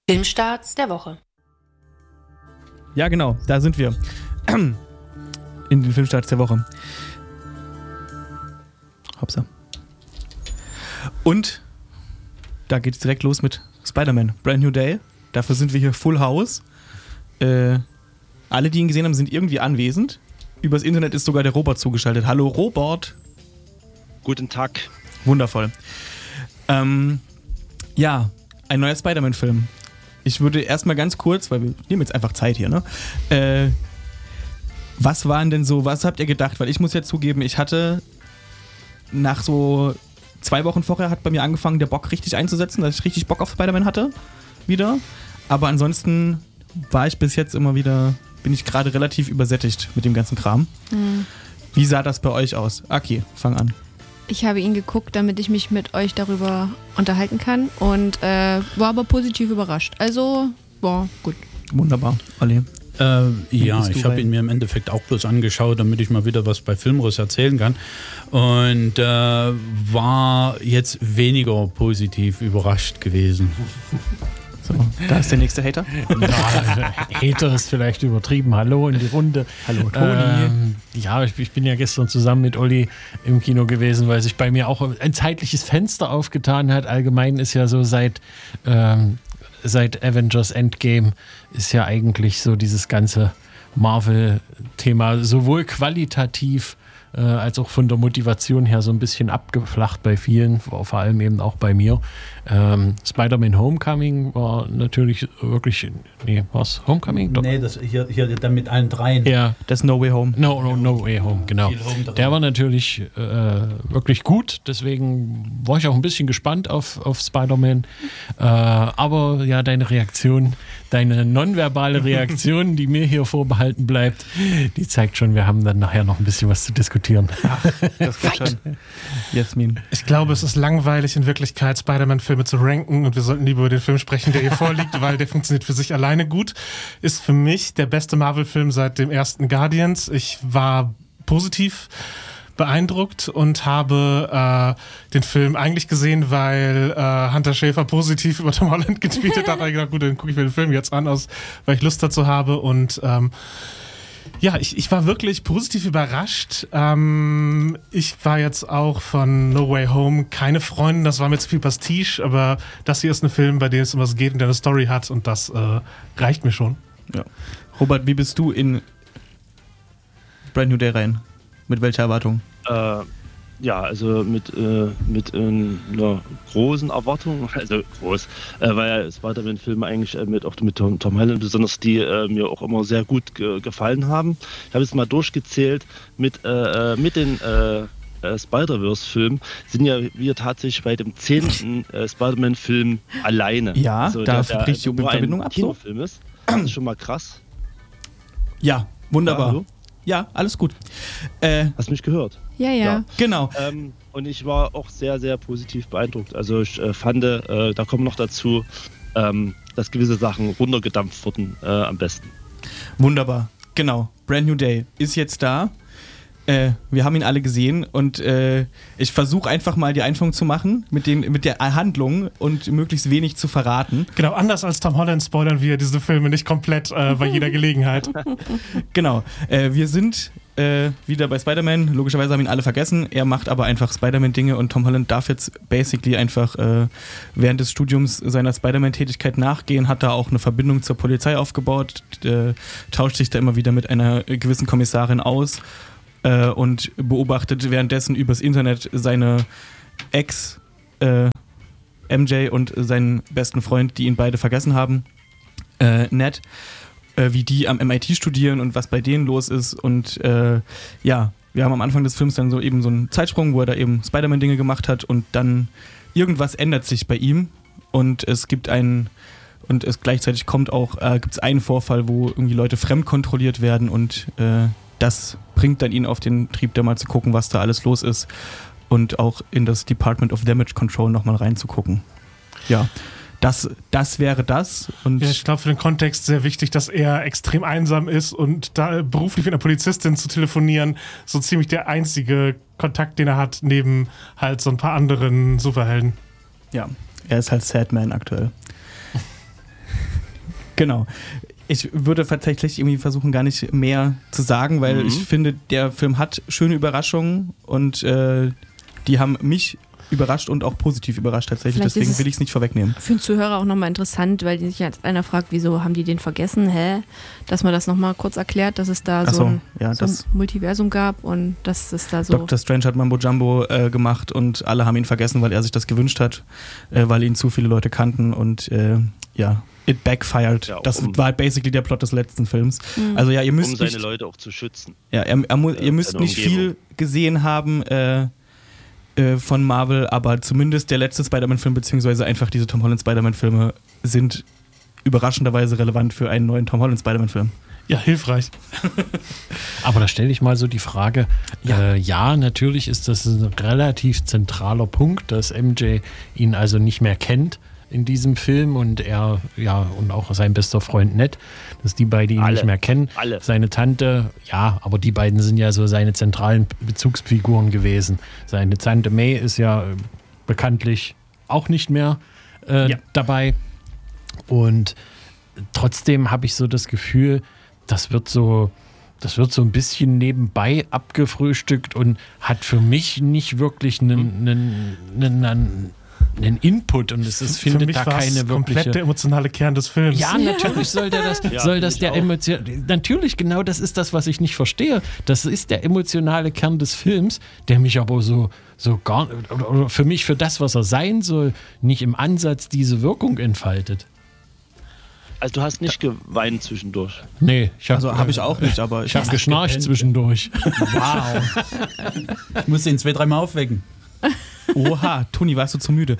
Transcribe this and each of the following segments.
Filmstarts der Woche. Ja, genau, da sind wir. In den Filmstarts der Woche. Hopsa. Und da geht's direkt los mit Spider-Man, Brand New Day. Dafür sind wir hier Full House. Alle, die ihn gesehen haben, sind irgendwie anwesend. Übers Internet ist sogar der Robert zugeschaltet. Hallo Robert. Guten Tag. Wundervoll. Ja, ein neuer Spider-Man-Film. Ich würde erstmal ganz kurz, weil wir nehmen jetzt einfach Zeit hier, ne? Was habt ihr gedacht? Weil ich muss jetzt zugeben, ich hatte nach so 2 Wochen vorher hat bei mir angefangen, der Bock richtig einzusetzen, dass ich richtig Bock auf Spider-Man hatte. Wieder. Aber ansonsten war ich bis jetzt bin ich gerade relativ übersättigt mit dem ganzen Kram. Mhm. Wie sah das bei euch aus? Aki, fang an. Ich habe ihn geguckt, damit ich mich mit euch darüber unterhalten kann und war aber positiv überrascht. Also, war gut. Wunderbar. Olli? Ja, ich habe ihn mir im Endeffekt auch bloß angeschaut, damit ich mal wieder was bei Filmriss erzählen kann. Und war jetzt weniger positiv überrascht gewesen. So, da ist der nächste Hater. Hater ist vielleicht übertrieben. Hallo in die Runde. Hallo Toni. Ja, ich bin ja gestern zusammen mit Olli im Kino gewesen, weil sich bei mir auch ein zeitliches Fenster aufgetan hat. Allgemein ist ja so seit Avengers Endgame ist ja eigentlich so dieses ganze Marvel-Thema sowohl qualitativ als auch von der Motivation her so ein bisschen abgeflacht bei vielen, vor allem eben auch bei mir. Spider-Man Homecoming war natürlich wirklich, was? Homecoming? Nee, das hier dann mit allen dreien. Ja, das No Way Home. No Way Home, genau. Der war natürlich wirklich gut, deswegen war ich auch ein bisschen gespannt auf Spider-Man. Aber ja, deine nonverbale Reaktion, die mir hier vorbehalten bleibt, die zeigt schon, wir haben dann nachher noch ein bisschen was zu diskutieren. Ach, das wird schon. Jasmin. Ich glaube, es ist langweilig, in Wirklichkeit Spider-Man-Filme zu ranken und wir sollten lieber über den Film sprechen, der hier vorliegt, weil der funktioniert für sich alleine gut. Ist für mich der beste Marvel-Film seit dem ersten Guardians. Ich war positiv beeindruckt und habe den Film eigentlich gesehen, weil Hunter Schäfer positiv über Tom Holland getweetet hat. Da habe ich gedacht, gut, dann gucke ich mir den Film jetzt an, weil ich Lust dazu habe und ja, ich war wirklich positiv überrascht. Ich war jetzt auch von No Way Home keine Freundin, das war mir zu viel Pastiche, aber das hier ist ein Film, bei dem es um was geht und der eine Story hat und das reicht mir schon. Ja. Robert, wie bist du in Brand New Day rein? Mit welcher Erwartung? Ja, also mit einer großen Erwartung, also groß, weil Spider-Man-Filme eigentlich auch mit Tom Holland besonders, die mir auch immer sehr gut gefallen haben. Ich habe jetzt mal durchgezählt, mit den Spider-Verse-Filmen sind ja wir tatsächlich bei dem 10. Spider-Man-Film alleine. Ja, also da bricht die Verbindung ab. Kinofilm ist. Das ist schon mal krass. Ja, wunderbar. Ja, ja, alles gut. Hast du mich gehört? Ja. Genau. Und ich war auch sehr, sehr positiv beeindruckt. Also ich fand, da kommt noch dazu, dass gewisse Sachen runtergedampft wurden am besten. Wunderbar. Genau. Brand New Day ist jetzt da. Wir haben ihn alle gesehen und ich versuche einfach mal die Einführung zu machen mit der Handlung und möglichst wenig zu verraten. Genau, anders als Tom Holland spoilern wir diese Filme nicht komplett bei jeder Gelegenheit. Genau, wir sind wieder bei Spider-Man. Logischerweise haben ihn alle vergessen. Er macht aber einfach Spider-Man-Dinge und Tom Holland darf jetzt basically einfach während des Studiums seiner Spider-Man-Tätigkeit nachgehen, hat da auch eine Verbindung zur Polizei aufgebaut, tauscht sich da immer wieder mit einer gewissen Kommissarin aus und beobachtet währenddessen übers Internet seine Ex MJ und seinen besten Freund, die ihn beide vergessen haben, Ned, wie die am MIT studieren und was bei denen los ist und ja, wir haben am Anfang des Films dann so eben so einen Zeitsprung, wo er da eben Spider-Man-Dinge gemacht hat und dann irgendwas ändert sich bei ihm und es gibt gleichzeitig gibt es einen Vorfall, wo irgendwie Leute fremdkontrolliert werden und das bringt dann ihn auf den Trieb, da mal zu gucken, was da alles los ist und auch in das Department of Damage Control nochmal reinzugucken. Ja, das wäre das. Und ja, ich glaube für den Kontext sehr wichtig, dass er extrem einsam ist und da beruflich mit einer Polizistin zu telefonieren, so ziemlich der einzige Kontakt, den er hat, neben halt so ein paar anderen Superhelden. Ja, er ist halt Sad Man aktuell. Genau. Ich würde tatsächlich irgendwie versuchen, gar nicht mehr zu sagen, weil ich finde, der Film hat schöne Überraschungen und die haben mich überrascht und auch positiv überrascht tatsächlich. Vielleicht deswegen will ich es nicht vorwegnehmen. Für den Zuhörer auch nochmal interessant, weil sich jetzt einer fragt, wieso haben die den vergessen? Dass man das nochmal kurz erklärt, dass es da so ein Multiversum gab und dass es da so... Dr. Strange hat Mambo Jumbo gemacht und alle haben ihn vergessen, weil er sich das gewünscht hat, weil ihn zu viele Leute kannten und it backfired. Ja, das war basically der Plot des letzten Films. Also ja, ihr müsst seine Leute auch zu schützen. Ja, ihr müsst nicht viel gesehen haben von Marvel, aber zumindest der letzte Spider-Man-Film beziehungsweise einfach diese Tom Holland Spider-Man-Filme sind überraschenderweise relevant für einen neuen Tom Holland Spider-Man-Film. Ja, hilfreich. Aber da stelle ich mal so die Frage, natürlich ist das ein relativ zentraler Punkt, dass MJ ihn also nicht mehr kennt in diesem Film und er, und auch sein bester Freund Ned, dass die beiden ihn nicht mehr kennen. Alle. Seine Tante, aber die beiden sind ja so seine zentralen Bezugsfiguren gewesen. Seine Tante May ist ja bekanntlich auch nicht mehr dabei. Und trotzdem habe ich so das Gefühl, das wird so ein bisschen nebenbei abgefrühstückt und hat für mich nicht wirklich einen Input und findet da keine wirkliche... komplett der emotionale Kern des Films. Ja, natürlich natürlich, genau das ist das, was ich nicht verstehe. Das ist der emotionale Kern des Films, der mich aber so gar oder für mich, für das, was er sein soll, nicht im Ansatz diese Wirkung entfaltet. Also du hast nicht geweint zwischendurch? Nee, habe ich auch nicht, aber ich habe geschnarcht zwischendurch. Wow. Ich musste ihn 2-3 Mal aufwecken. Oha, Toni, warst du zu müde?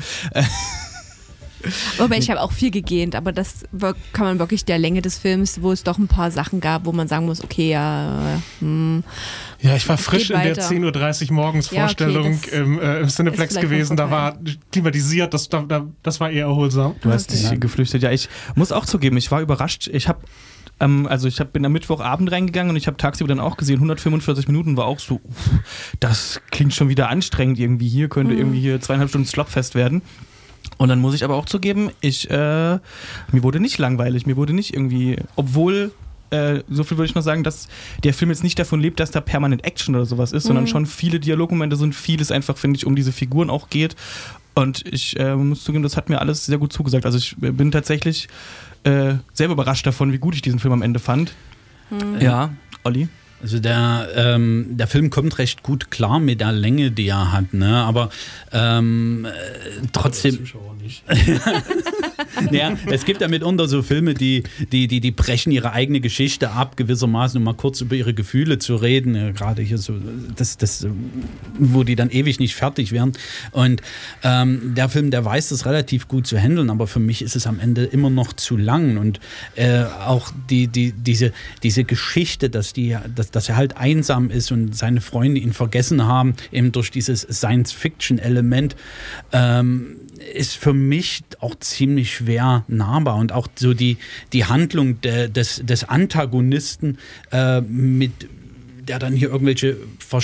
Aber ich habe auch viel gegähnt, aber das kann man wirklich der Länge des Films, wo es doch ein paar Sachen gab, wo man sagen muss, okay, Ja, ich war frisch in der 10:30 Uhr morgens Vorstellung im Cineplex gewesen, da war klimatisiert, das war eher erholsam. Du hast dich geflüchtet, ja, ich muss auch zugeben, ich war überrascht, ich bin am Mittwochabend reingegangen und ich habe tagsüber dann auch gesehen, 145 Minuten war auch so, das klingt schon wieder anstrengend irgendwie, hier könnte irgendwie hier 2,5 Stunden Slopfest werden. Und dann muss ich aber auch zugeben, mir wurde nicht langweilig, mir wurde nicht irgendwie, obwohl, so viel würde ich noch sagen, dass der Film jetzt nicht davon lebt, dass da permanent Action oder sowas ist, sondern schon viele Dialogmomente sind, vieles einfach, finde ich, um diese Figuren auch geht. Und ich muss zugeben, das hat mir alles sehr gut zugesagt. Also ich bin tatsächlich selber überrascht davon, wie gut ich diesen Film am Ende fand. Ja, Olli? Also der Film kommt recht gut klar mit der Länge, die er hat, ne? Aber trotzdem. Naja, es gibt ja mitunter so Filme, die brechen ihre eigene Geschichte ab, gewissermaßen, um mal kurz über ihre Gefühle zu reden. Gerade hier so, wo die dann ewig nicht fertig werden. Und der Film, der weiß das relativ gut zu handeln, aber für mich ist es am Ende immer noch zu lang. Und auch diese Geschichte, dass er halt einsam ist und seine Freunde ihn vergessen haben, eben durch dieses Science-Fiction-Element, ist für mich auch ziemlich schwer nahbar. Und auch so die Handlung des Antagonisten der dann hier irgendwelche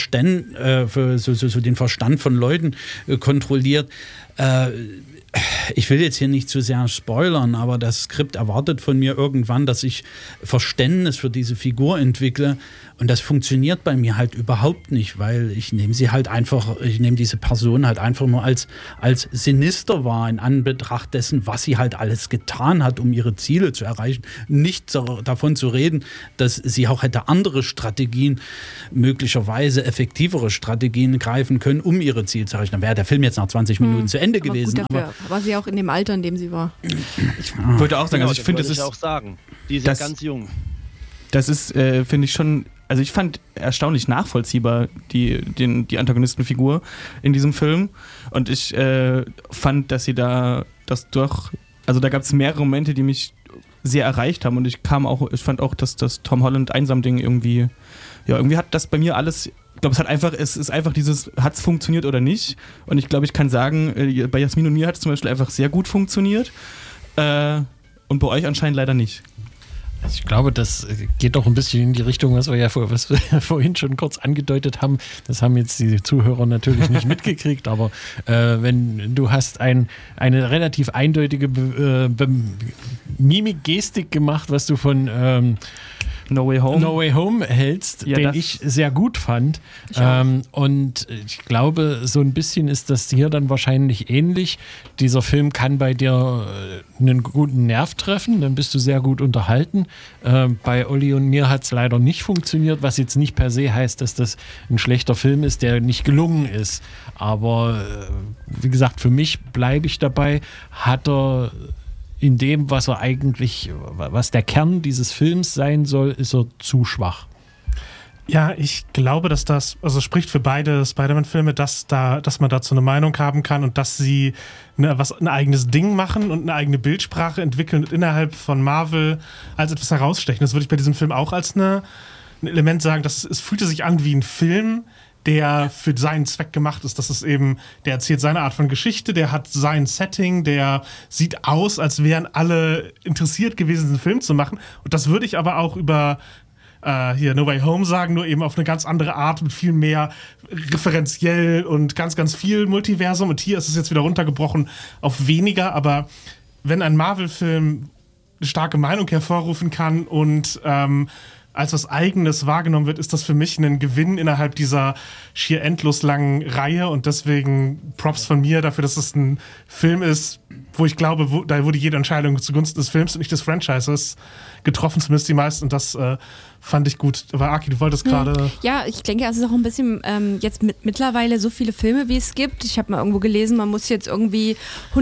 den Verstand von Leuten kontrolliert. Ich will jetzt hier nicht zu sehr spoilern, aber das Skript erwartet von mir irgendwann, dass ich Verständnis für diese Figur entwickle. Und das funktioniert bei mir halt überhaupt nicht, weil ich nehme diese Person halt einfach nur als sinister wahr in Anbetracht dessen, was sie halt alles getan hat, um ihre Ziele zu erreichen. Nicht davon zu reden, dass sie auch hätte andere Strategien, möglicherweise effektivere Strategien greifen können, um ihre Ziele zu erreichen. Dann wäre der Film jetzt nach 20 Minuten zu Ende gewesen. Gut, dafür war sie auch in dem Alter, in dem sie war. Ich wollte auch sagen, also ich finde, die ist ja ganz jung. Das ist, finde ich schon, also ich fand erstaunlich nachvollziehbar die Antagonistenfigur in diesem Film und ich fand, dass da gab es mehrere Momente, die mich sehr erreicht haben und ich fand auch, dass das Tom Holland Einsam-Ding irgendwie hat das bei mir alles, ich glaube, es ist einfach dieses, hat es funktioniert oder nicht und ich glaube, ich kann sagen, bei Jasmin und mir hat es zum Beispiel einfach sehr gut funktioniert und bei euch anscheinend leider nicht. Ich glaube, das geht doch ein bisschen in die Richtung, was wir vorhin schon kurz angedeutet haben. Das haben jetzt die Zuhörer natürlich nicht mitgekriegt, aber wenn du hast eine relativ eindeutige Mimik-Gestik gemacht, was du von No Way Home hältst, den ich sehr gut fand. Und ich glaube, so ein bisschen ist das hier dann wahrscheinlich ähnlich. Dieser Film kann bei dir einen guten Nerv treffen, dann bist du sehr gut unterhalten. Bei Olli und mir hat es leider nicht funktioniert, was jetzt nicht per se heißt, dass das ein schlechter Film ist, der nicht gelungen ist. Aber wie gesagt, für mich bleibe ich dabei, hat er in dem, was der Kern dieses Films sein soll, ist er zu schwach. Ja, ich glaube, dass das, also spricht für beide Spider-Man-Filme, dass man dazu eine Meinung haben kann und dass sie ein eigenes Ding machen und eine eigene Bildsprache entwickeln und innerhalb von Marvel als etwas herausstechen. Das würde ich bei diesem Film auch als ein Element sagen, dass es fühlte sich an wie ein Film, der für seinen Zweck gemacht ist. Das ist eben, der erzählt seine Art von Geschichte, der hat sein Setting, der sieht aus, als wären alle interessiert gewesen, diesen Film zu machen. Und das würde ich aber auch über hier No Way Home sagen, nur eben auf eine ganz andere Art, mit viel mehr referenziell und ganz, ganz viel Multiversum. Und hier ist es jetzt wieder runtergebrochen auf weniger. Aber wenn ein Marvel-Film eine starke Meinung hervorrufen kann und als was Eigenes wahrgenommen wird, ist das für mich ein Gewinn innerhalb dieser schier endlos langen Reihe und deswegen Props von mir dafür, dass es ein Film ist, wo ich glaube, da wurde jede Entscheidung zugunsten des Films und nicht des Franchises getroffen, zumindest die meisten, und das fand ich gut. Aber Aki, du wolltest gerade... Ja, ich denke, es ist auch ein bisschen jetzt mittlerweile so viele Filme, wie es gibt. Ich habe mal irgendwo gelesen, man muss jetzt irgendwie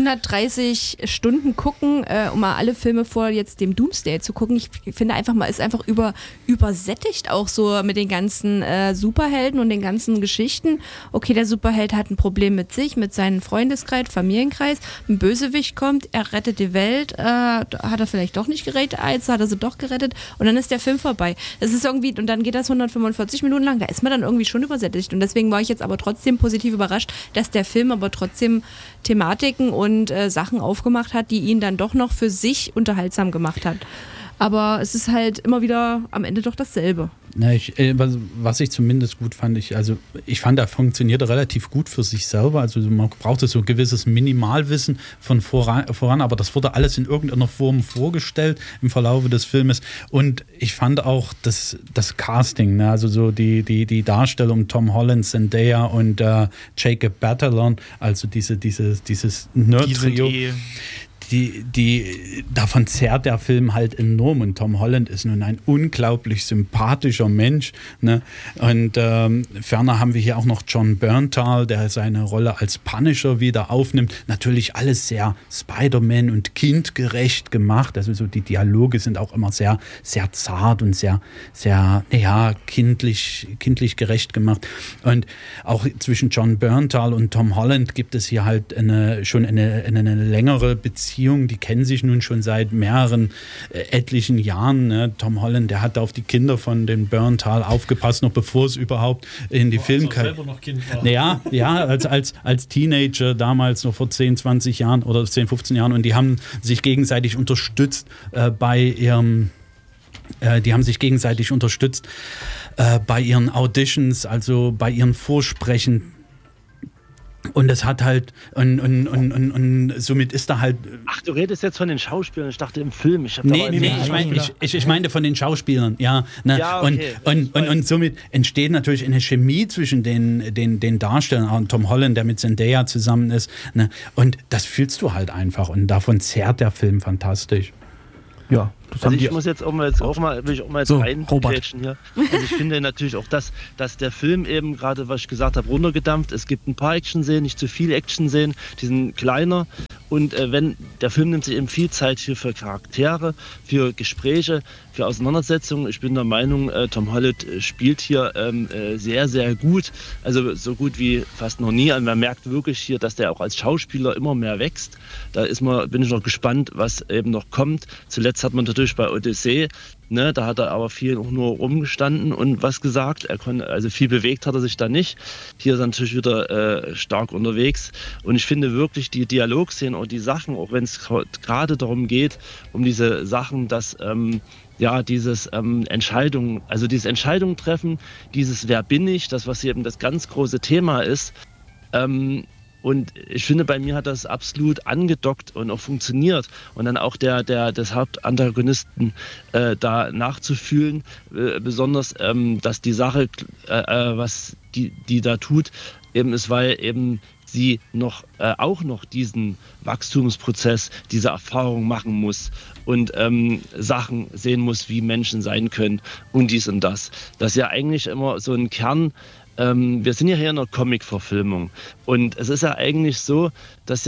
130 Stunden gucken, um mal alle Filme vor jetzt dem Doomsday zu gucken. Ich finde einfach, man ist einfach übersättigt auch so mit den ganzen Superhelden und den ganzen Geschichten. Okay, der Superheld hat ein Problem mit sich, mit seinem Freundeskreis, Familienkreis. Ein Bösewicht kommt, er rettet die Welt, hat er vielleicht doch nicht gerettet, jetzt hat er sie doch gerettet und dann ist der Film vorbei. Das ist irgendwie, und dann geht das 145 Minuten lang, da ist man dann irgendwie schon übersättigt. Und deswegen war ich jetzt aber trotzdem positiv überrascht, dass der Film aber trotzdem Thematiken und Sachen aufgemacht hat, die ihn dann doch noch für sich unterhaltsam gemacht hat. Aber es ist halt immer wieder am Ende doch dasselbe. Na, was ich zumindest gut fand, ich fand, er funktionierte relativ gut für sich selber. Also man brauchte so ein gewisses Minimalwissen von voran, aber das wurde alles in irgendeiner Form vorgestellt im Verlauf des Filmes. Und ich fand auch das Casting, ne? Also so die Darstellung Tom Holland, Zendaya und Jacob Batalon, also dieses Nerd-Trio. Davon zehrt der Film halt enorm und Tom Holland ist nun ein unglaublich sympathischer Mensch, ne? Und ferner haben wir hier auch noch John Bernthal, der seine Rolle als Punisher wieder aufnimmt. Natürlich alles sehr Spider-Man und kindgerecht gemacht, also so die Dialoge sind auch immer sehr, sehr zart und sehr, sehr, kindlich gerecht gemacht. Und auch zwischen John Bernthal und Tom Holland gibt es hier halt schon eine längere Beziehung. Die kennen sich nun schon seit mehreren, etlichen Jahren. Ne? Tom Holland, der hat auf die Kinder von den Bernthal aufgepasst, noch bevor es überhaupt in die Filmkarriere... selber noch Kind war. Ja, als Teenager damals, noch vor 10, 20 Jahren oder 10, 15 Jahren. Und die haben sich gegenseitig unterstützt bei ihren Auditions, also bei ihren Vorsprechen. Und es hat halt, und somit ist da halt... Ach, du redest jetzt von den Schauspielern, ich dachte im Film. Ich meine von den Schauspielern, ja. Ne? Ja, okay. Und somit entsteht natürlich eine Chemie zwischen den Darstellern, Tom Holland, der mit Zendaya zusammen ist. Ne? Und das fühlst du halt einfach und davon zehrt der Film fantastisch. Ja. Also ich muss jetzt auch mal reingrätschen hier. Also ich finde natürlich auch, dass der Film eben, gerade was ich gesagt habe, runtergedampft. Es gibt ein paar Action-Szenen, nicht zu viele Action-Szenen, die sind kleiner. Und wenn der Film nimmt sich eben viel Zeit hier für Charaktere, für Gespräche, für Auseinandersetzungen. Ich bin der Meinung, Tom Holland spielt hier sehr, sehr gut. Also so gut wie fast noch nie. Und man merkt wirklich hier, dass der auch als Schauspieler immer mehr wächst. Da bin ich noch gespannt, was eben noch kommt. Zuletzt hat man natürlich bei Odyssey, ne, da hat er aber viel auch nur rumgestanden und was gesagt. Also viel bewegt hat er sich da nicht. Hier ist er natürlich wieder stark unterwegs. Und ich finde wirklich die Dialogszenen und die Sachen, auch wenn es gerade darum geht, um diese Sachen, dass dieses Entscheidungen treffen, dieses Wer bin ich, das was hier eben das ganz große Thema ist, Und ich finde, bei mir hat das absolut angedockt und auch funktioniert. Und dann auch des Hauptantagonisten da nachzufühlen, besonders, dass die Sache, was die da tut, eben ist, weil eben sie auch noch diesen Wachstumsprozess, diese Erfahrung machen muss und Sachen sehen muss, wie Menschen sein können und dies und das. Das ist ja eigentlich immer so ein Kern. Wir sind ja hier in einer Comic-Verfilmung und es ist ja eigentlich so, dass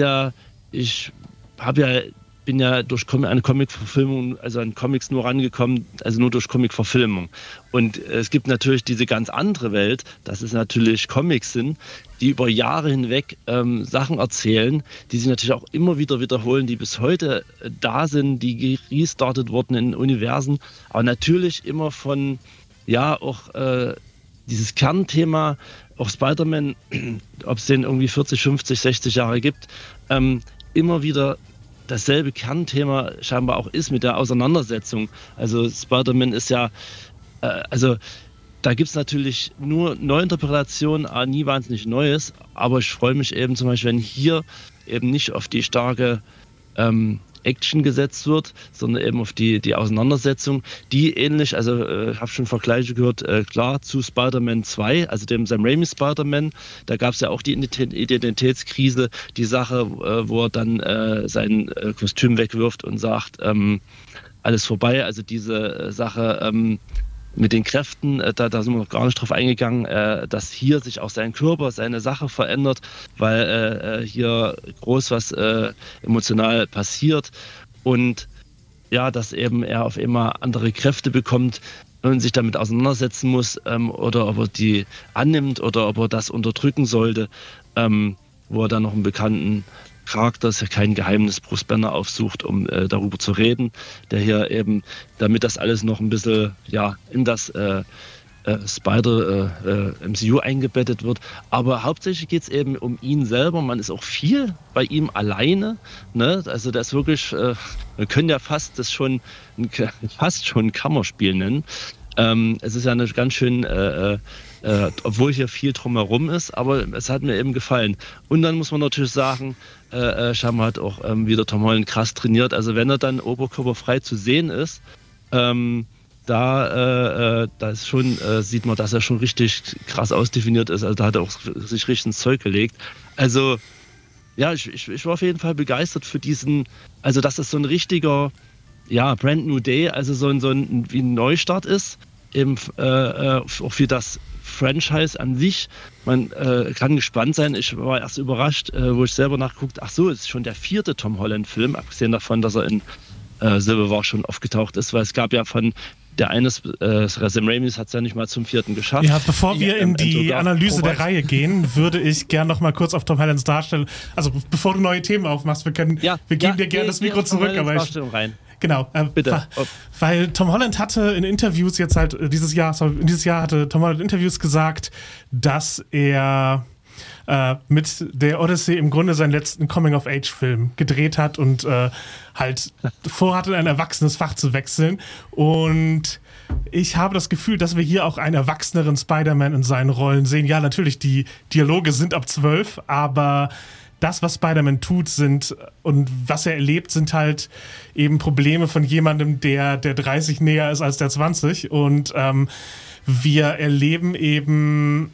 bin ja durch eine Comic-Verfilmung, also an Comics nur rangekommen, also nur durch Comic-Verfilmung. Und es gibt natürlich diese ganz andere Welt, dass es natürlich Comics sind, die über Jahre hinweg Sachen erzählen, die sich natürlich auch immer wieder wiederholen, die bis heute da sind, die restartet wurden in Universen, aber natürlich immer von, auch dieses Kernthema, auch Spider-Man, ob es den irgendwie 40, 50, 60 Jahre gibt, immer wieder dasselbe Kernthema scheinbar auch ist mit der Auseinandersetzung. Also Spider-Man ist ja, da gibt es natürlich nur Neuinterpretationen, nie wahnsinnig Neues, aber ich freue mich eben zum Beispiel, wenn hier eben nicht auf die starke Action gesetzt wird, sondern eben auf die Auseinandersetzung, die ähnlich, also ich habe schon Vergleiche gehört, klar zu Spider-Man 2, also dem Sam Raimi Spider-Man, da gab es ja auch die Identitätskrise, die Sache, wo er dann sein Kostüm wegwirft und sagt, alles vorbei, also diese Sache mit den Kräften, da sind wir noch gar nicht drauf eingegangen, dass hier sich auch sein Körper, seine Sache verändert, weil hier groß was emotional passiert und ja, dass eben er auf einmal andere Kräfte bekommt und sich damit auseinandersetzen muss oder ob er die annimmt oder ob er das unterdrücken sollte, wo er dann noch einen bekannten Charakter, ist ja kein Geheimnis, Bruce Banner aufsucht, um darüber zu reden, der hier eben, damit das alles noch ein bisschen in das MCU eingebettet wird. Aber hauptsächlich geht es eben um ihn selber. Man ist auch viel bei ihm alleine. Ne? Also das ist wirklich, wir können ja fast schon ein Kammerspiel nennen. Es ist ja eine ganz schön, obwohl hier viel drumherum ist, aber es hat mir eben gefallen. Und dann muss man natürlich sagen, Schama hat auch wieder Tom Holland krass trainiert. Also wenn er dann oberkörperfrei zu sehen ist, da ist schon, sieht man, dass er schon richtig krass ausdefiniert ist. Also da hat er auch sich richtig ins Zeug gelegt. Also ja, ich war auf jeden Fall begeistert für diesen, also dass das so ein richtiger, Brand New Day, also so ein wie ein Neustart ist, eben auch für das Franchise an sich. Man kann gespannt sein. Ich war erst überrascht, wo ich selber nachgeguckt, ach so, es ist schon der 4. Tom Holland-Film, abgesehen davon, dass er in Civil War schon aufgetaucht ist, weil es gab ja von der eines, Sam Raimi hat es ja nicht mal zum 4. geschafft. Ja, bevor wir in die Analyse der Reihe gehen, würde ich gerne noch mal kurz auf Tom Hollands Darstellung, also bevor du neue Themen aufmachst, wir geben dir gerne das Mikro zurück, aber rein. Genau, bitte. Weil Tom Holland hatte in Interviews jetzt halt dieses Jahr hatte Tom Holland Interviews gesagt, dass er mit der Odyssey im Grunde seinen letzten Coming-of-Age-Film gedreht hat und halt vorhatte, in ein erwachsenes Fach zu wechseln. Und ich habe das Gefühl, dass wir hier auch einen erwachseneren Spider-Man in seinen Rollen sehen. Ja, natürlich, die Dialoge sind ab 12, aber das, was Spider-Man tut, und was er erlebt, sind halt eben Probleme von jemandem, der 30 näher ist als der 20. Und wir erleben eben,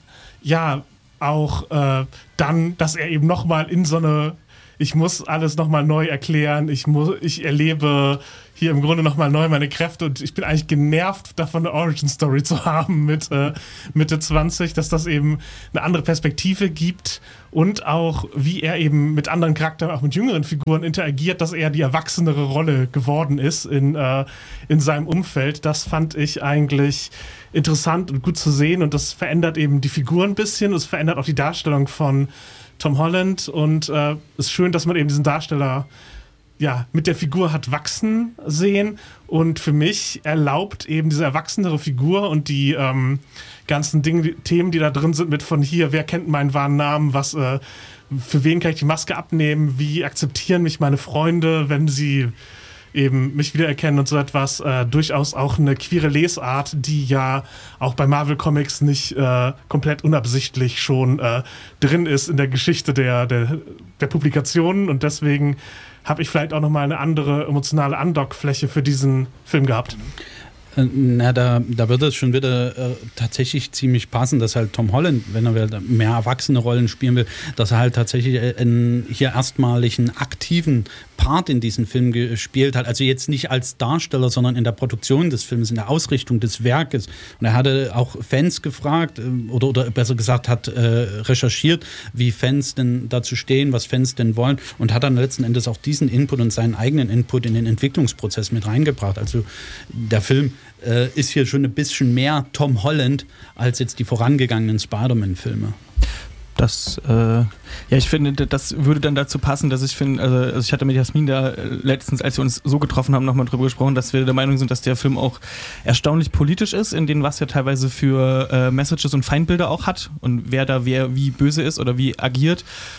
auch dann, dass er eben nochmal in so eine, ich muss alles nochmal neu erklären, ich erlebe hier im Grunde nochmal neu meine Kräfte und ich bin eigentlich genervt davon, eine Origin-Story zu haben mit Mitte 20, dass das eben eine andere Perspektive gibt und auch, wie er eben mit anderen Charakteren, auch mit jüngeren Figuren interagiert, dass er die erwachsenere Rolle geworden ist in seinem Umfeld. Das fand ich eigentlich interessant und gut zu sehen und das verändert eben die Figur ein bisschen, es verändert auch die Darstellung von Tom Holland und es ist schön, dass man eben diesen Darsteller mit der Figur hat wachsen sehen und für mich erlaubt eben diese erwachsenere Figur und die ganzen Themen, die da drin sind mit von hier, wer kennt meinen wahren Namen, was für wen kann ich die Maske abnehmen, wie akzeptieren mich meine Freunde, wenn sie eben mich wiedererkennen und so etwas. Durchaus auch eine queere Lesart, die ja auch bei Marvel Comics nicht komplett unabsichtlich schon drin ist in der Geschichte der Publikationen, und deswegen habe ich vielleicht auch nochmal eine andere emotionale Andockfläche für diesen Film gehabt. Na, da wird es schon wieder tatsächlich ziemlich passen, dass halt Tom Holland, wenn er mehr erwachsene Rollen spielen will, dass er halt tatsächlich hier erstmalig einen aktiven Part in diesem Film gespielt hat. Also jetzt nicht als Darsteller, sondern in der Produktion des Films, in der Ausrichtung des Werkes. Und er hatte auch Fans gefragt oder besser gesagt hat recherchiert, wie Fans denn dazu stehen, was Fans denn wollen, und hat dann letzten Endes auch diesen Input und seinen eigenen Input in den Entwicklungsprozess mit reingebracht. Also der Film ist hier schon ein bisschen mehr Tom Holland als jetzt die vorangegangenen Spider-Man-Filme. Ich finde, das würde dann dazu passen, dass ich finde, also ich hatte mit Jasmin da letztens, als wir uns so getroffen haben, nochmal drüber gesprochen, dass wir der Meinung sind, dass der Film auch erstaunlich politisch ist, in dem, was er teilweise für Messages und Feindbilder auch hat und wer da wie böse ist oder wie agiert.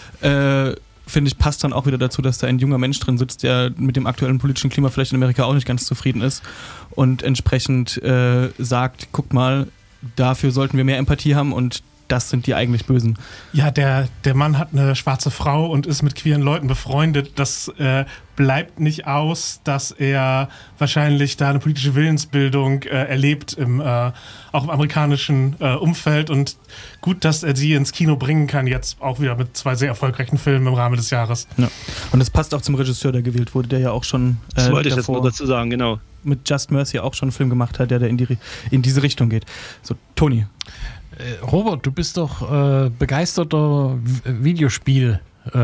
Finde ich, passt dann auch wieder dazu, dass da ein junger Mensch drin sitzt, der mit dem aktuellen politischen Klima vielleicht in Amerika auch nicht ganz zufrieden ist und entsprechend sagt, guck mal, dafür sollten wir mehr Empathie haben und das sind die eigentlich Bösen. Ja, der Mann hat eine schwarze Frau und ist mit queeren Leuten befreundet. Das bleibt nicht aus, dass er wahrscheinlich da eine politische Willensbildung erlebt, auch im amerikanischen Umfeld. Und gut, dass er sie ins Kino bringen kann, jetzt auch wieder mit 2 sehr erfolgreichen Filmen im Rahmen des Jahres. Ja. Und es passt auch zum Regisseur, der gewählt wurde, der ja auch schon das wollte ich jetzt noch dazu sagen, genau. Mit Just Mercy auch schon einen Film gemacht hat, der in diese Richtung geht. So, Toni. Robert, du bist doch begeisterter Videospieler.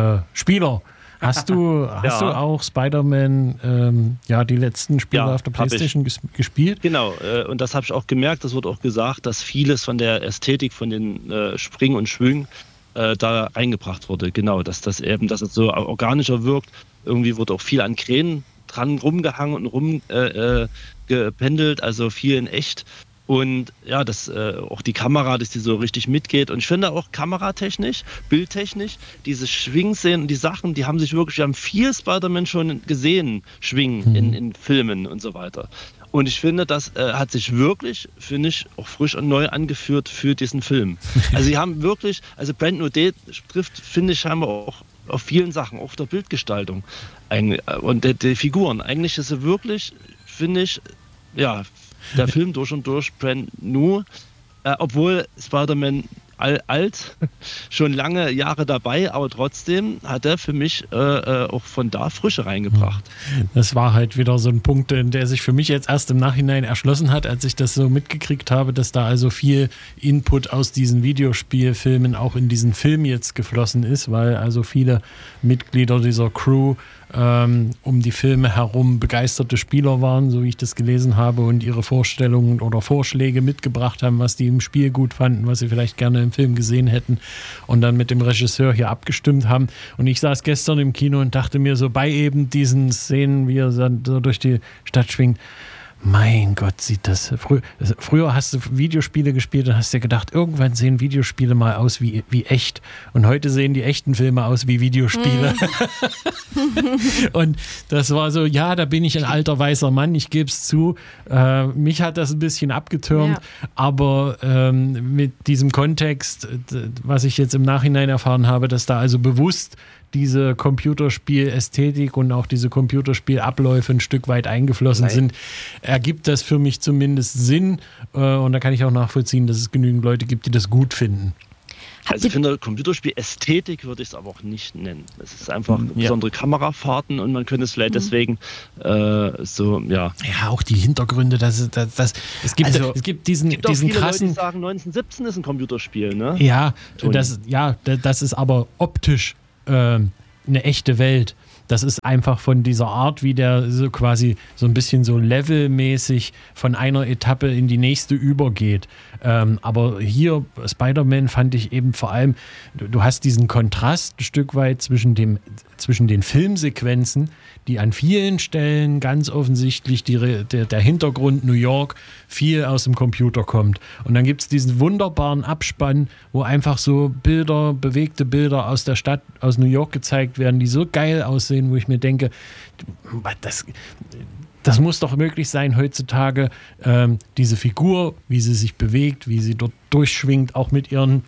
Hast du auch Spider-Man, die letzten Spiele auf der PlayStation gespielt? Genau, und das habe ich auch gemerkt, das wurde auch gesagt, dass vieles von der Ästhetik, von den Springen und Schwüngen da reingebracht wurde. Genau, dass es so organischer wirkt. Irgendwie wurde auch viel an Kränen dran rumgehangen und rumgependelt, also viel in echt. Und ja, auch die Kamera, dass die so richtig mitgeht. Und ich finde auch kameratechnisch, bildtechnisch, diese Schwingszenen und die Sachen, wir haben viel Spider-Man schon gesehen, schwingen in Filmen und so weiter. Und ich finde, das hat sich wirklich, auch frisch und neu angeführt für diesen Film. Also sie haben wirklich, Brand New Day trifft, finde ich, scheinbar auch auf vielen Sachen, auch auf der Bildgestaltung und die Figuren. Eigentlich ist sie wirklich, finde ich, ja, der Film durch und durch brand new, obwohl Spider-Man alt, schon lange Jahre dabei, aber trotzdem hat er für mich auch von da Frische reingebracht. Das war halt wieder so ein Punkt, der sich für mich jetzt erst im Nachhinein erschlossen hat, als ich das so mitgekriegt habe, dass da also viel Input aus diesen Videospielfilmen auch in diesen Film jetzt geflossen ist, weil also viele Mitglieder dieser Crew um die Filme herum begeisterte Spieler waren, so wie ich das gelesen habe, und ihre Vorstellungen oder Vorschläge mitgebracht haben, was die im Spiel gut fanden, was sie vielleicht gerne im Film gesehen hätten, und dann mit dem Regisseur hier abgestimmt haben. Und ich saß gestern im Kino und dachte mir so bei eben diesen Szenen, wie er dann so durch die Stadt schwingt, mein Gott, sieht das. Früher hast du Videospiele gespielt und hast dir gedacht, irgendwann sehen Videospiele mal aus wie echt. Und heute sehen die echten Filme aus wie Videospiele. Und das war so, ja, da bin ich ein alter weißer Mann, ich gebe es zu. Mich hat das ein bisschen abgetürmt, aber mit diesem Kontext, was ich jetzt im Nachhinein erfahren habe, dass da also bewusst diese Computerspielästhetik und auch diese Computerspielabläufe ein Stück weit eingeflossen sind, ergibt das für mich zumindest Sinn. Und da kann ich auch nachvollziehen, dass es genügend Leute gibt, die das gut finden. Also ich finde, Computerspiel-Ästhetik würde ich es aber auch nicht nennen. Es ist einfach besondere Kamerafahrten und man könnte es vielleicht deswegen Ja, auch die Hintergründe, es gibt diesen viele krassen... Leute, die sagen, 1917 ist ein Computerspiel, ne? Ja, das ist aber optisch eine echte Welt. Das ist einfach von dieser Art, wie der so quasi so ein bisschen so levelmäßig von einer Etappe in die nächste übergeht. Aber hier, Spider-Man, fand ich eben vor allem, du hast diesen Kontrast ein Stück weit zwischen den Filmsequenzen, die an vielen Stellen ganz offensichtlich der Hintergrund New York viel aus dem Computer kommt. Und dann gibt es diesen wunderbaren Abspann, wo einfach so bewegte Bilder aus der Stadt, aus New York gezeigt werden, die so geil aussehen, aussehen, wo ich mir denke, das muss doch möglich sein heutzutage, diese Figur, wie sie sich bewegt, wie sie dort durchschwingt, auch mit ihren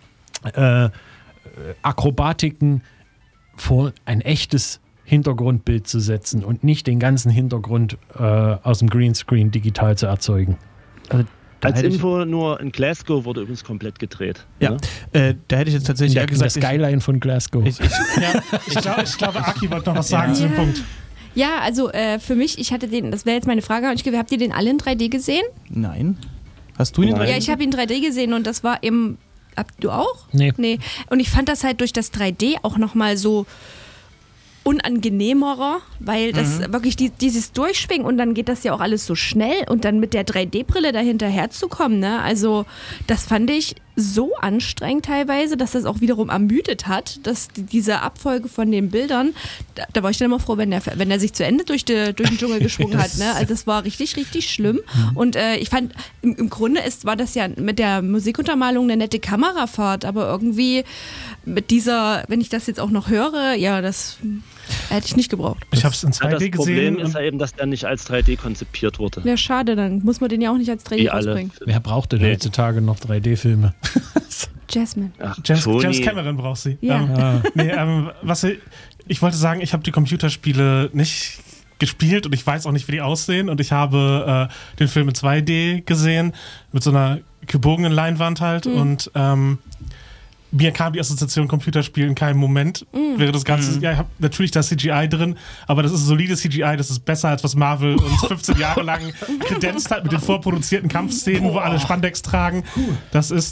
Akrobatiken vor ein echtes Hintergrundbild zu setzen und nicht den ganzen Hintergrund aus dem Greenscreen digital zu erzeugen. Also, als Info, nur in Glasgow wurde übrigens komplett gedreht. Ja, ne? Da hätte ich jetzt tatsächlich eher gesagt... Der Skyline von Glasgow. Ich glaube, Aki wollte noch was sagen zu dem Punkt. Ja, also für mich, das wäre jetzt meine Frage, habt ihr den alle in 3D gesehen? Nein. Hast du ihn in 3D? Ja, ich habe ihn in 3D gesehen und das war eben... Du auch? Nee. Und ich fand das halt durch das 3D auch nochmal so unangenehmerer, weil das wirklich dieses Durchschwingen und dann geht das ja auch alles so schnell und dann mit der 3D-Brille dahinter herzukommen, ne? Also das fand ich so anstrengend teilweise, dass das auch wiederum ermüdet hat, dass diese Abfolge von den Bildern, da war ich dann immer froh, wenn er sich zu Ende durch den Dschungel geschwungen hat, ne? Also das war richtig, richtig schlimm und ich fand, im Grunde war das ja mit der Musikuntermalung eine nette Kamerafahrt, aber irgendwie mit dieser, wenn ich das jetzt auch noch höre, ja, das hätte ich nicht gebraucht. Ich habe es in 2D das gesehen. Das Problem ist ja eben, dass der nicht als 3D konzipiert wurde. Ja, schade, dann muss man den ja auch nicht als 3D rausbringen. Wer braucht denn heutzutage noch 3D-Filme? Jasmine. Ach, James Cameron braucht sie. Ja. Ich wollte sagen, ich habe die Computerspiele nicht gespielt und ich weiß auch nicht, wie die aussehen und ich habe den Film in 2D gesehen, mit so einer gebogenen Leinwand halt und mir kam die Assoziation Computerspiel in keinem Moment. Wäre das Ganze, ja, ich habe natürlich da CGI drin, aber das ist solides CGI, das ist besser als was Marvel uns 15 Jahre lang kredenzt hat mit den vorproduzierten Kampfszenen, wo alle Spandex tragen. Das ist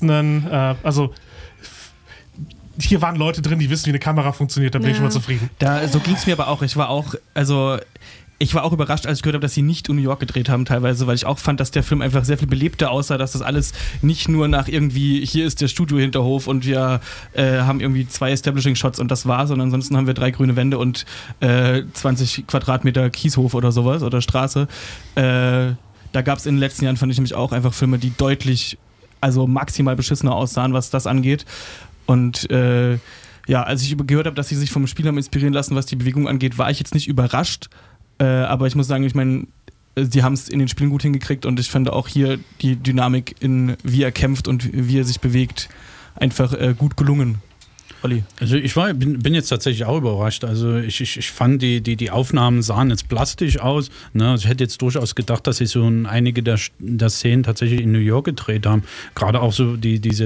hier waren Leute drin, die wissen, wie eine Kamera funktioniert, da bin ich schon mal zufrieden. So ging es mir aber auch. Ich war auch überrascht, als ich gehört habe, dass sie nicht in New York gedreht haben teilweise, weil ich auch fand, dass der Film einfach sehr viel belebter aussah, dass das alles nicht nur nach irgendwie, hier ist der Studio-Hinterhof und wir haben irgendwie 2 Establishing-Shots und das war, sondern ansonsten haben wir 3 grüne Wände und 20 Quadratmeter Kieshof oder sowas oder Straße. Da gab es in den letzten Jahren, fand ich nämlich auch einfach Filme, die deutlich, also maximal beschissener aussahen, was das angeht. Und als ich gehört habe, dass sie sich vom Spiel haben inspirieren lassen, was die Bewegung angeht, war ich jetzt nicht überrascht. Aber ich muss sagen, sie haben es in den Spielen gut hingekriegt und ich fand auch hier die Dynamik wie er kämpft und wie er sich bewegt, einfach gut gelungen. Olli. Also ich bin jetzt tatsächlich auch überrascht. Also ich fand die Aufnahmen sahen jetzt plastisch aus. Ne? Also ich hätte jetzt durchaus gedacht, dass sie so einige der Szenen tatsächlich in New York gedreht haben. Gerade auch so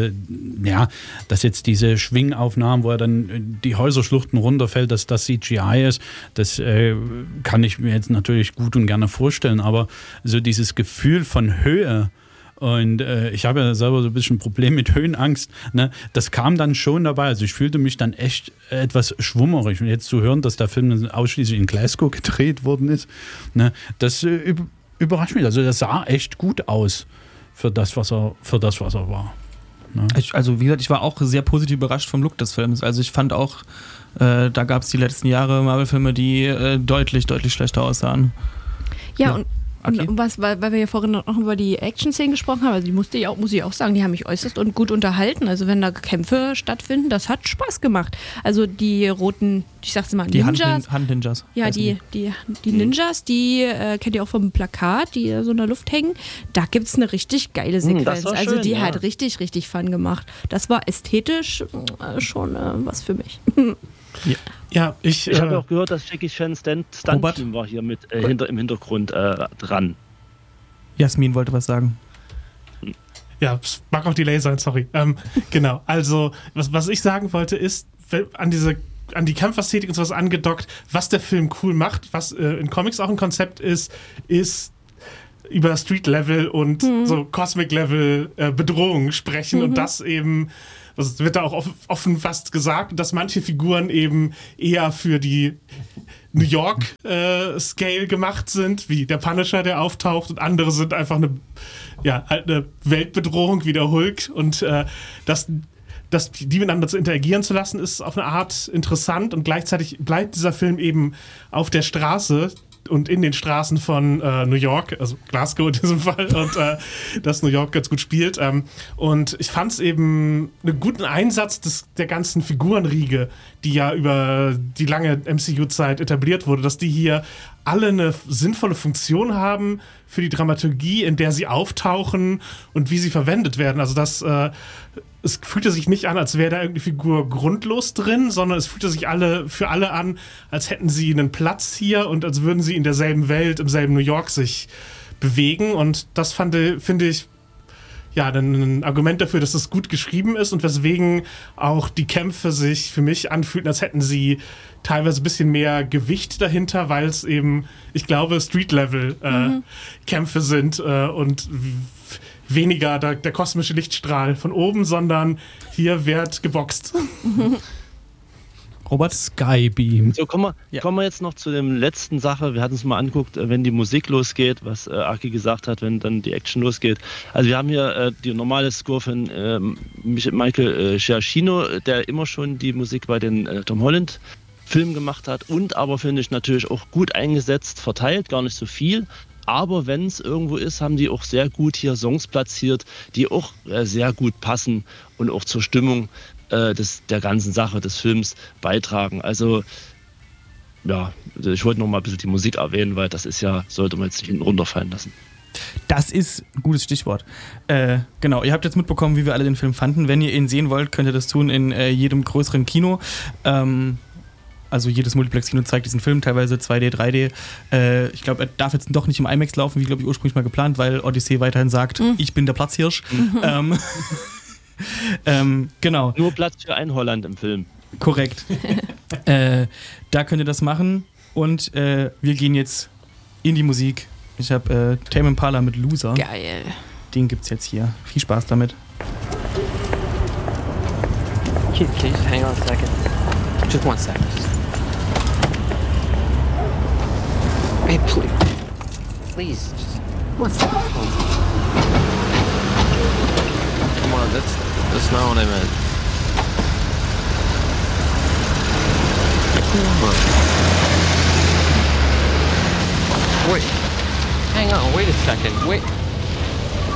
dass jetzt diese Schwingaufnahmen, wo er dann die Häuserschluchten runterfällt, dass das CGI ist, das kann ich mir jetzt natürlich gut und gerne vorstellen. Aber so dieses Gefühl von Höhe, und ich habe ja selber so ein bisschen ein Problem mit Höhenangst. Ne? Das kam dann schon dabei. Also ich fühlte mich dann echt etwas schwummerig. Und jetzt zu hören, dass der Film ausschließlich in Glasgow gedreht worden ist, ne? Das überrascht mich. Also das sah echt gut aus für das, was er war. Ne? Also wie gesagt, ich war auch sehr positiv überrascht vom Look des Films. Also ich fand auch, da gab es die letzten Jahre Marvel-Filme, die deutlich, deutlich schlechter aussahen. Ja. Und weil wir ja vorhin noch über die Action-Szenen gesprochen haben, also die muss ich auch sagen, die haben mich äußerst und gut unterhalten. Also wenn da Kämpfe stattfinden, das hat Spaß gemacht. Also die roten, ich sag's mal, Ninjas. Hand-Ninjas. Ja, die Ninjas, die kennt ihr auch vom Plakat, die so in der Luft hängen. Da gibt's eine richtig geile Sequenz. Also schön, die hat richtig, richtig Fun gemacht. Das war ästhetisch schon was für mich. Ja, ich habe auch gehört, dass Jackie Chan Stunt-Team war hier mit im Hintergrund dran. Jasmin wollte was sagen. Ja, es mag auch Delay sein, sorry. Genau, also was ich sagen wollte ist, an die Kampfästhetik und sowas angedockt, was der Film cool macht, was in Comics auch ein Konzept ist über Street-Level und so Cosmic-Level Bedrohungen sprechen und das eben, das wird da auch offen fast gesagt, dass manche Figuren eben eher für die New York-Scale gemacht sind, wie der Punisher, der auftaucht, und andere sind einfach eine Weltbedrohung wie der Hulk und die miteinander zu interagieren zu lassen, ist auf eine Art interessant und gleichzeitig bleibt dieser Film eben auf der Straße, und in den Straßen von New York, also Glasgow in diesem Fall, und das New York ganz gut spielt. Und ich fand es eben einen guten Einsatz der ganzen Figurenriege, die ja über die lange MCU-Zeit etabliert wurde, dass die hier alle eine sinnvolle Funktion haben für die Dramaturgie, in der sie auftauchen und wie sie verwendet werden. Also es fühlte sich nicht an, als wäre da irgendeine Figur grundlos drin, sondern es fühlte sich für alle an, als hätten sie einen Platz hier und als würden sie in derselben Welt, im selben New York sich bewegen. Und das finde ich ja ein Argument dafür, dass es gut geschrieben ist und weswegen auch die Kämpfe sich für mich anfühlten, als hätten sie teilweise ein bisschen mehr Gewicht dahinter, weil es eben, ich glaube, Street-Level-Kämpfe sind und weniger der kosmische Lichtstrahl von oben, sondern hier wird geboxt. Robert? Skybeam. So, kommen wir jetzt noch zu der letzten Sache. Wir hatten es mal angeguckt, wenn die Musik losgeht, was Aki gesagt hat, wenn dann die Action losgeht. Also wir haben hier die normale Score von Michael Giacchino, der immer schon die Musik bei den Tom Holland Filmen gemacht hat und aber, finde ich, natürlich auch gut eingesetzt, verteilt, gar nicht so viel. Aber wenn es irgendwo ist, haben die auch sehr gut hier Songs platziert, die auch sehr gut passen und auch zur Stimmung der ganzen Sache des Films beitragen. Also ja, ich wollte noch mal ein bisschen die Musik erwähnen, weil das ist ja, sollte man jetzt nicht hinten runterfallen lassen. Das ist ein gutes Stichwort. Genau, ihr habt jetzt mitbekommen, wie wir alle den Film fanden. Wenn ihr ihn sehen wollt, könnt ihr das tun in jedem größeren Kino. Also jedes Multiplex-Kino zeigt diesen Film, teilweise 2D, 3D. Ich glaube, er darf jetzt doch nicht im IMAX laufen, wie, glaube ich, ursprünglich mal geplant, weil Odyssey weiterhin sagt, ich bin der Platzhirsch. Genau. Nur Platz für ein Holland im Film. Korrekt. Da könnt ihr das machen und wir gehen jetzt in die Musik. Ich habe Tame Impala mit Loser. Geil. Den gibt's jetzt hier. Viel Spaß damit. Can you just hang on a second? Just 1 second. Hey, please, just 1 second. Come on, that's not what I meant. Come on. Wait, hang on, wait a second, wait.